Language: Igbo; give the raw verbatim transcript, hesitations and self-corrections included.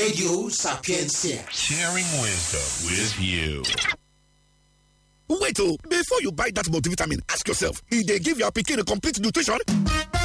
Radio Sapiencia. Sharing wisdom with you. Wait, oh, before you buy that multivitamin, ask yourself, if they give your pikin a complete nutrition?